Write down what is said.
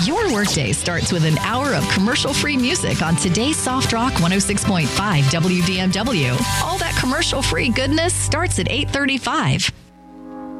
Your workday starts with an hour of commercial-free music on today's Soft Rock 106.5 WDMW. All that commercial-free goodness starts at 8:35.